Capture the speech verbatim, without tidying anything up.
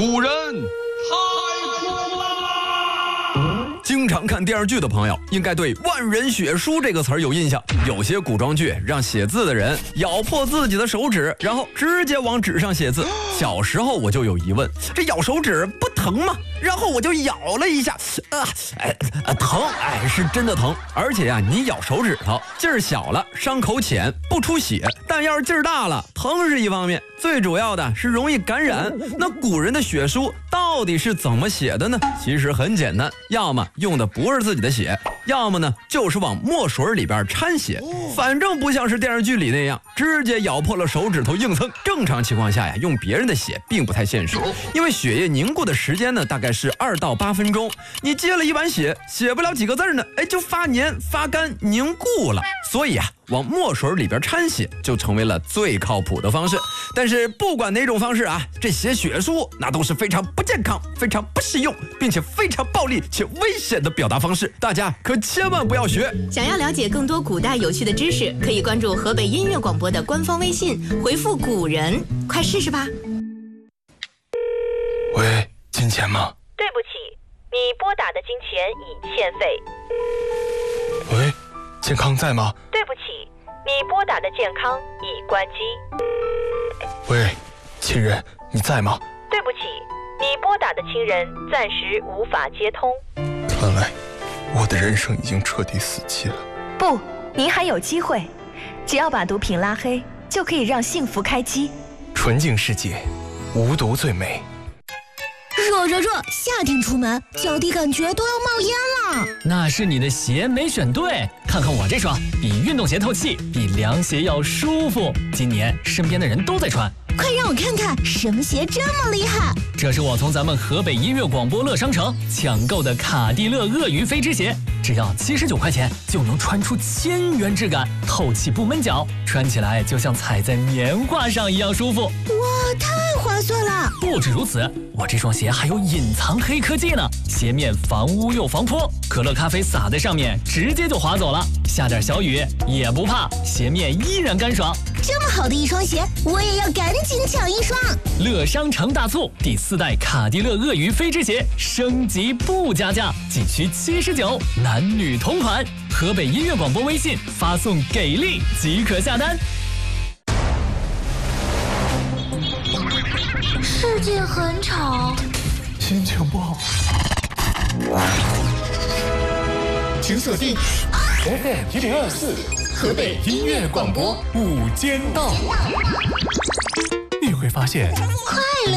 古人太酷啦！经常看电视剧的朋友应该对万人血书这个词儿有印象。有些古装剧让写字的人咬破自己的手指，然后直接往纸上写字。小时候我就有疑问，这咬手指不疼吗？然后我就咬了一下，啊，哎，啊、疼，哎，是真的疼。而且呀、啊，你咬手指头，劲儿小了，伤口浅，不出血；但要是劲儿大了，疼是一方面，最主要的是容易感染。那古人的血书到底是怎么写的呢？其实很简单，要么用的不是自己的血，要么呢就是往墨水里边掺血，反正不像是电视剧里那样直接咬破了手指头硬蹭。正常情况下呀，用别人的血并不太现实，因为血液凝固的时间呢大概是二到八分钟，你接了一碗血，写不了几个字呢，哎，就发黏、发干、凝固了。所以啊，往墨水里边掺血就成为了最靠谱的方式。但是不管哪种方式啊，这写血书那都是非常不健康、非常不实用，并且非常暴力且危险的表达方式，大家可千万不要学。 想要了解更多古代有趣的知识，可以关注河北音乐广播的官方微信，回复古人，快试试吧。 喂，金钱吗？ 对不起，你拨打的金钱已欠费。 喂，健康在吗？ 对不起，你拨打的健康已关机。 喂，亲人，你在吗？ 对不起，你拨打的亲人暂时无法接通。 看来我的人生已经彻底死机了。 不，您还有机会，只要把毒品拉黑，就可以让幸福开机。 纯净世界，无毒最美。 热热热，夏天出门脚底感觉都要冒烟了。 那是你的鞋没选对，看看我这双，比运动鞋透气，比凉鞋要舒服。今年身边的人都在穿， 快让我看看什么鞋这么厉害。 这是我从咱们河北音乐广播乐商城抢购的卡地乐鳄鱼飞之鞋，只要七十九块钱就能穿出千元质感，透气不闷脚，穿起来就像踩在棉花上一样舒服。 哇，太划算了！ 不止如此，我这双鞋还有隐藏黑科技呢，鞋面防污又防泼，可乐咖啡洒在上面直接就滑走了，下点小雨也不怕，鞋面依然干爽。 这么好的一双鞋，我也要赶紧抢一双。 乐商城大促，第四代卡地乐鳄鱼飞之鞋升级不加价，仅需七十九，男女同款。河北音乐广播微信发送给力即可下单。 世界很吵， 心情不好， 请锁定 F M 一零二四河北音乐广播午间档，你会发现快乐。